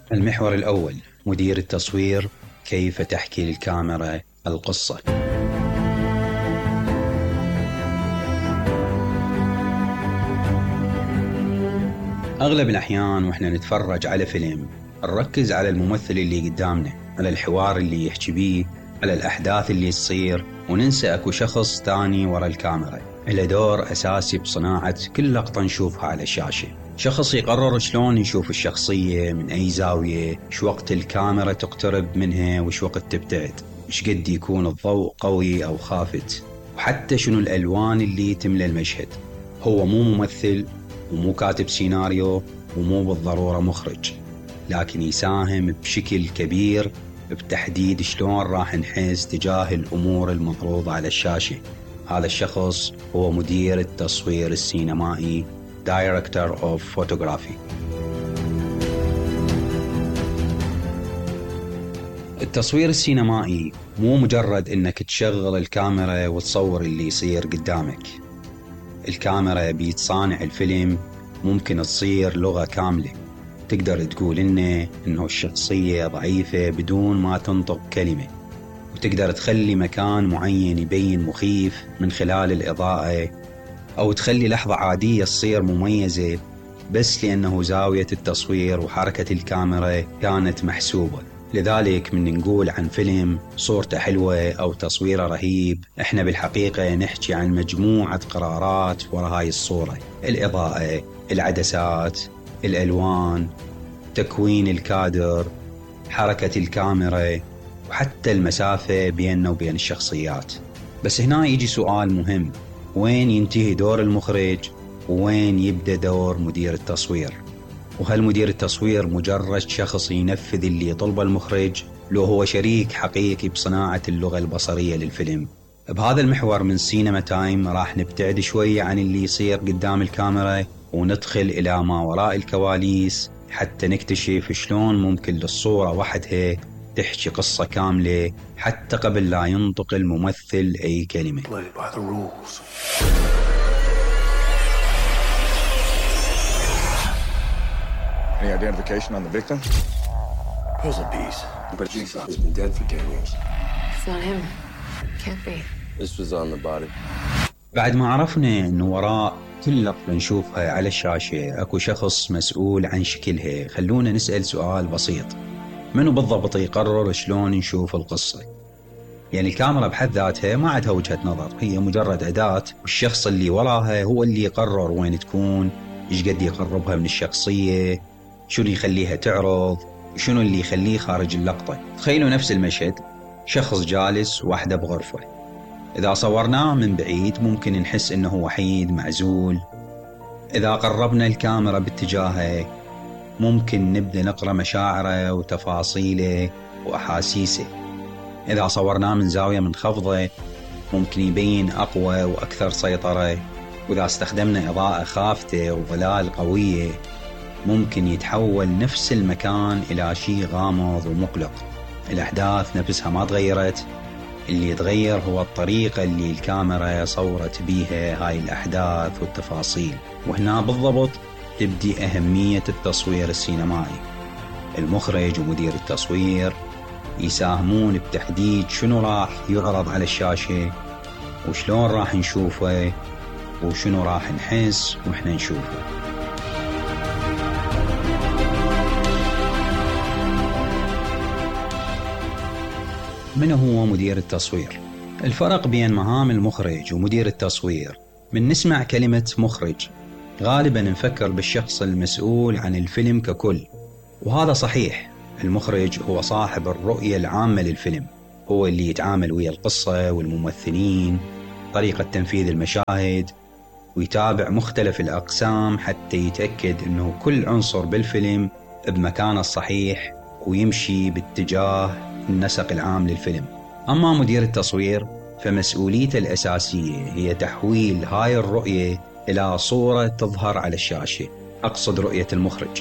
المحور الأول: مدير التصوير، كيف تحكي للكاميرا القصة؟ أغلب الأحيان وإحنا نتفرج على فيلم نركز على الممثل اللي قدامنا، على الحوار اللي يحكي بيه، على الأحداث اللي تصير، وننسى أكو شخص تاني ورا الكاميرا له دور أساسي بصناعة كل لقطة نشوفها على الشاشة. شخص يقرر شلون يشوف الشخصية، من أي زاوية، شو وقت الكاميرا تقترب منها وش وقت تبتعد، ايش قد يكون الضوء قوي أو خافت، وحتى شنو الألوان اللي تملى المشهد. هو مو ممثل ومو كاتب سيناريو ومو بالضرورة مخرج، لكن يساهم بشكل كبير بتحديد شلون راح نحس تجاه الأمور المعروضة على الشاشة. هذا الشخص هو مدير التصوير السينمائي، Director of Photography. التصوير السينمائي مو مجرد انك تشغل الكاميرا وتصور اللي يصير قدامك. الكاميرا بيتصانع الفيلم ممكن تصير لغة كاملة، تقدر تقول إنه الشخصية ضعيفة بدون ما تنطق كلمة، وتقدر تخلي مكان معين يبين مخيف من خلال الإضاءة، أو تخلي لحظة عادية تصير مميزة بس لأنه زاوية التصوير وحركة الكاميرا كانت محسوبة. لذلك من نقول عن فيلم صورته حلوة أو تصويره رهيب، إحنا بالحقيقة نحكي عن مجموعة قرارات وراء هاي الصورة: الإضاءة، العدسات، الألوان، تكوين الكادر، حركة الكاميرا، وحتى المسافة بيننا وبين الشخصيات. بس هنا يجي سؤال مهم: وين ينتهي دور المخرج وين يبدأ دور مدير التصوير؟ وهل مدير التصوير مجرد شخص ينفذ اللي يطلبه المخرج، لو هو شريك حقيقي بصناعة اللغة البصرية للفيلم؟ بهذا المحور من سينما تايم راح نبتعد شوي عن اللي يصير قدام الكاميرا وندخل إلى ما وراء الكواليس، حتى نكتشف شلون ممكن للصورة وحدها تحكي قصة كاملة حتى قبل لا ينطق الممثل أي كلمة. Any identification on the victim? Puzzle piece. But Jigsaw has been dead for 10 years. It's not him. Can't be. This was on the body. بعد ما عرفنا إنه وراء كل لقطة نشوفها على الشاشة أكو شخص مسؤول عن شكلها، خلونا نسأل سؤال بسيط: منو بالضبط يقرر شلون نشوف القصة؟ يعني الكاميرا بحد ذاتها ما عندها وجهة نظر، هي مجرد أداة، والشخص اللي وراها هو اللي يقرر وين تكون، إيش قد يقربها من الشخصية، شنو يخليها تعرض، وشنو اللي يخليه خارج اللقطة. تخيلوا نفس المشهد: شخص جالس وحده بغرفة، إذا صورناه من بعيد ممكن نحس إنه وحيد معزول. إذا قربنا الكاميرا باتجاهه ممكن نبدأ نقرأ مشاعره وتفاصيله وأحاسيسه. إذا صورناه من زاوية منخفضة ممكن يبين أقوى وأكثر سيطرة، وإذا استخدمنا إضاءة خافتة وظلال قوية ممكن يتحول نفس المكان إلى شيء غامض ومقلق. الأحداث نفسها ما تغيرت، اللي يتغير هو الطريقة اللي الكاميرا صورت بيها هاي الأحداث والتفاصيل. وهنا بالضبط تبدي أهمية التصوير السينمائي. المخرج ومدير التصوير يساهمون بتحديد شنو راح يعرض على الشاشة، وشلون راح نشوفه، وشنو راح نحس وإحنا نشوفه. من هو مدير التصوير؟ الفرق بين مهام المخرج ومدير التصوير: من نسمع كلمة مخرج غالبا نفكر بالشخص المسؤول عن الفيلم ككل، وهذا صحيح. المخرج هو صاحب الرؤية العامة للفيلم، هو اللي يتعامل ويا القصة والممثلين، طريقة تنفيذ المشاهد، ويتابع مختلف الأقسام حتى يتأكد أنه كل عنصر بالفيلم بمكانه الصحيح ويمشي باتجاه النسق العام للفيلم. أما مدير التصوير فمسؤوليته الأساسية هي تحويل هاي الرؤية إلى صورة تظهر على الشاشة، أقصد رؤية المخرج.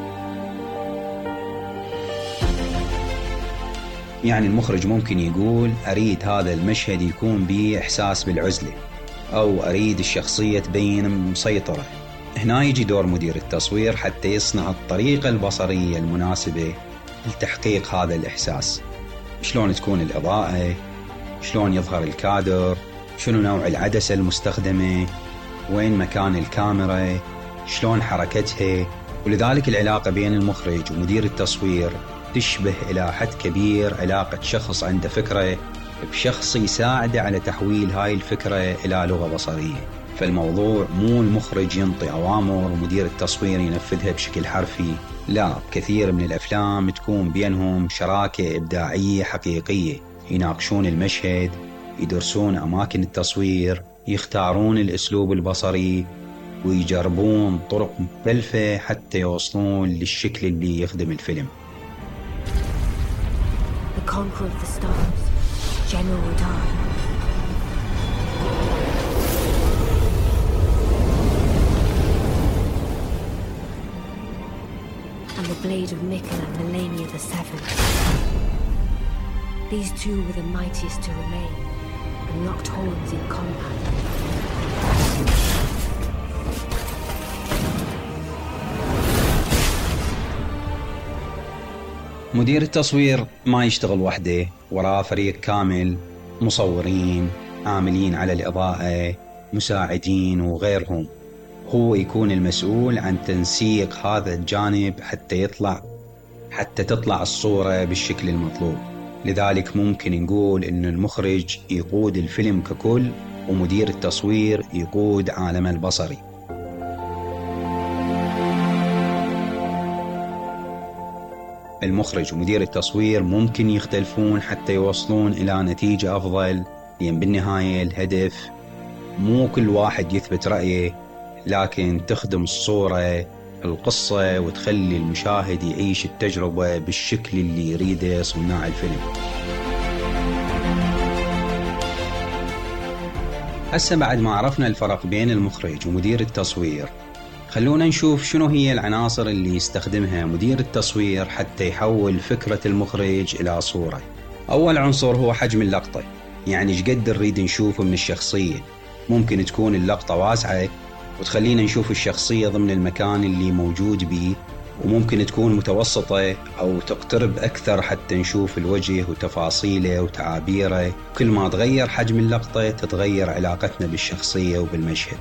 يعني المخرج ممكن يقول: أريد هذا المشهد يكون به إحساس بالعزلة، أو أريد الشخصية تبين مسيطرة، هنا يجي دور مدير التصوير حتى يصنع الطريقة البصرية المناسبة لتحقيق هذا الإحساس. شلون تكون الإضاءة، شلون يظهر الكادر، شنو نوع العدسة المستخدمة، وين مكان الكاميرا، شلون حركتها. ولذلك العلاقة بين المخرج ومدير التصوير تشبه إلى حد كبير علاقة شخص عنده فكرة بشخص يساعده على تحويل هاي الفكرة إلى لغة بصرية. فالموضوع مو المخرج ينطي أوامر ومدير التصوير ينفذها بشكل حرفي، لا، كثير من الأفلام تكون بينهم شراكة إبداعية حقيقية، يناقشون المشهد، يدرسون أماكن التصوير، يختارون الأسلوب البصري، ويجربون طرق مختلفة حتى يوصلون للشكل اللي يخدم الفيلم. The conqueror of the stars, General Radar. And the blade of Mikkel and Melania the Seventh. These two were the mightiest to remain, and locked horns in combat. مدير التصوير ما يشتغل وحده، وراه فريق كامل، مصورين، عاملين على الإضاءة، مساعدين وغيرهم. هو يكون المسؤول عن تنسيق هذا الجانب حتى تطلع الصورة بالشكل المطلوب. لذلك ممكن نقول إن المخرج يقود الفيلم ككل، ومدير التصوير يقود عالمه البصري. المخرج ومدير التصوير ممكن يختلفون حتى يوصلون إلى نتيجة أفضل، لأن بالنهاية الهدف مو كل واحد يثبت رأيه، لكن تخدم الصورة القصة وتخلي المشاهد يعيش التجربة بالشكل اللي يريده صناع الفيلم. هسه بعد ما عرفنا الفرق بين المخرج ومدير التصوير، خلونا نشوف شنو هي العناصر اللي يستخدمها مدير التصوير حتى يحول فكرة المخرج إلى صورة. أول عنصر هو حجم اللقطة، يعني ايش قد نريد نشوفه من الشخصية. ممكن تكون اللقطة واسعة وتخلينا نشوف الشخصية ضمن المكان اللي موجود بيه، وممكن تكون متوسطة أو تقترب أكثر حتى نشوف الوجه وتفاصيله وتعابيره. كل ما تغير حجم اللقطة تتغير علاقتنا بالشخصية وبالمشهد.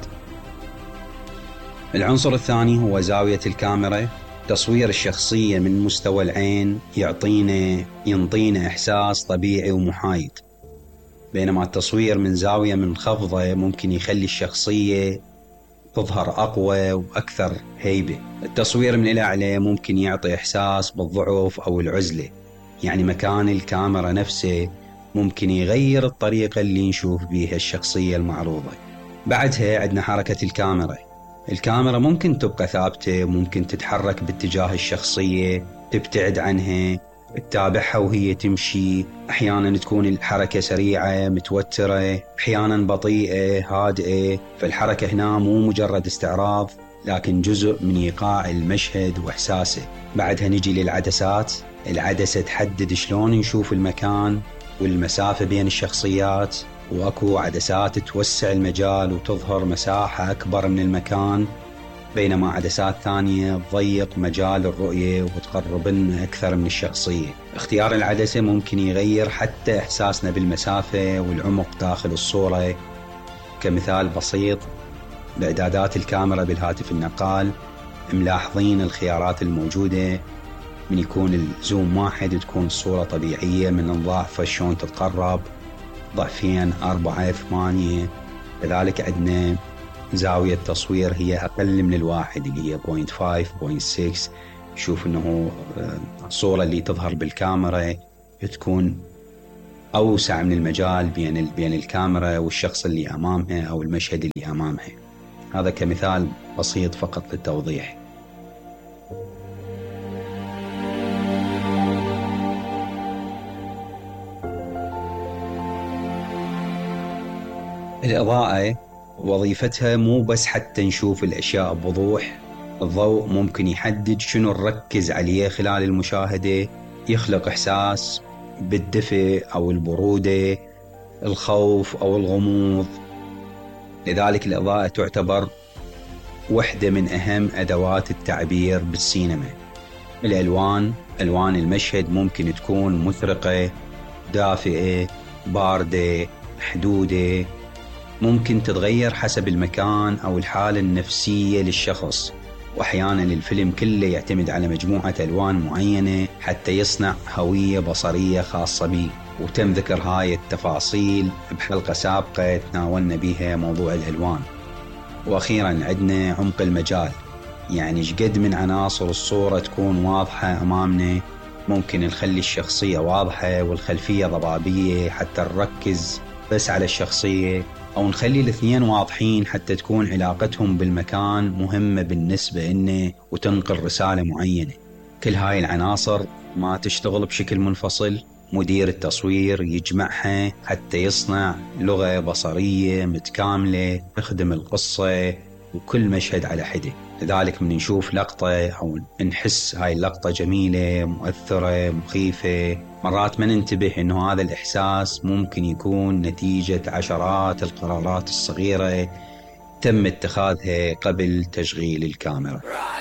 العنصر الثاني هو زاوية الكاميرا. تصوير الشخصية من مستوى العين ينطينا إحساس طبيعي ومحايد، بينما التصوير من زاوية منخفضة ممكن يخلي الشخصية تظهر أقوى وأكثر هيبة. التصوير من الأعلى ممكن يعطي إحساس بالضعف أو العزلة، يعني مكان الكاميرا نفسه ممكن يغير الطريقة اللي نشوف بيها الشخصية المعروضة. بعدها عندنا حركة الكاميرا. الكاميرا ممكن تبقى ثابتة، ممكن تتحرك باتجاه الشخصية، تبتعد عنها، تتابعها وهي تمشي. أحيانا تكون الحركة سريعة متوترة، أحيانا بطيئة هادئة. فالحركة هنا مو مجرد استعراض، لكن جزء من إيقاع المشهد وإحساسه. بعدها نجي للعدسات. العدسة تحدد شلون نشوف المكان والمسافة بين الشخصيات، وأكو عدسات توسع المجال وتظهر مساحة أكبر من المكان، بينما عدسات ثانية تضيق مجال الرؤية وتقرب لنا أكثر من الشخصية. اختيار العدسة ممكن يغير حتى إحساسنا بالمسافة والعمق داخل الصورة. كمثال بسيط، بإعدادات الكاميرا بالهاتف النقال ملاحظين الخيارات الموجودة. من يكون الزوم 1 تكون الصورة طبيعية، من نضاعفه شلون تتقرب، ضعفين، 4، 8. لذلك عندنا زاوية تصوير هي أقل من 1 اللي هي 0.5 0.6. شوف أنه الصورة اللي تظهر بالكاميرا تكون أوسع من المجال بين الكاميرا والشخص اللي أمامها أو المشهد اللي أمامها. هذا كمثال بسيط فقط للتوضيح. الإضاءة وظيفتها مو بس حتى نشوف الأشياء بوضوح. الضوء ممكن يحدد شنو نركز عليه خلال المشاهدة، يخلق إحساس بالدفء أو البرودة، الخوف أو الغموض. لذلك الإضاءة تعتبر واحدة من أهم أدوات التعبير بالسينما. الألوان، ألوان المشهد ممكن تكون مثرقة، دافئة، باردة، محدودة، ممكن تتغير حسب المكان أو الحالة النفسية للشخص. وأحيانا الفيلم كله يعتمد على مجموعة ألوان معينة حتى يصنع هوية بصرية خاصة به. وتم ذكر هاي التفاصيل بحلقة سابقة تناولنا بها موضوع الألوان. وأخيرا عندنا عمق المجال، يعني شقد من عناصر الصورة تكون واضحة أمامنا ممكن نخلي الشخصية واضحة والخلفية ضبابية حتى نركز بس على الشخصية، أو نخلي الاثنين واضحين حتى تكون علاقتهم بالمكان مهمة بالنسبة لنا وتنقل رسالة معينة. كل هاي العناصر ما تشتغل بشكل منفصل، مدير التصوير يجمعها حتى يصنع لغة بصرية متكاملة تخدم القصة وكل مشهد على حدة. لذلك من نشوف لقطة أو نحس هاي اللقطة جميلة، مؤثرة، مخيفة، مرات ما ننتبه إنه هذا الإحساس ممكن يكون نتيجة عشرات القرارات الصغيرة تم اتخاذها قبل تشغيل الكاميرا.